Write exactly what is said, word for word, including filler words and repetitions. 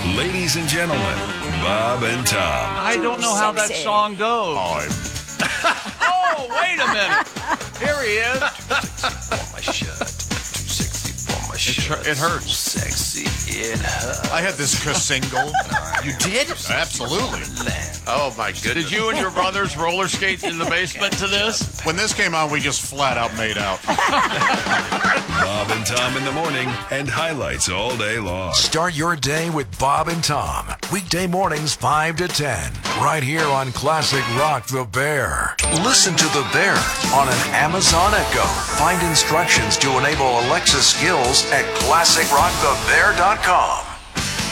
Ladies and gentlemen, Bob and Tom. I don't know how that song goes. Oh, wait a minute. Here he is. My shirt. Too sexy for my shirt. It hurts. Sexy, it hurts. I had this single. You did? Absolutely. Oh, my goodness. Did you and your brothers roller skate in the basement to this? When this came on, we just flat out made out. Bob and Tom in the morning and highlights all day long. Start your day with Bob and Tom. Weekday mornings five to ten. Right here on Classic Rock the Bear. Listen to the Bear on an Amazon Echo. Find instructions to enable Alexa skills at classic rock the bear dot com.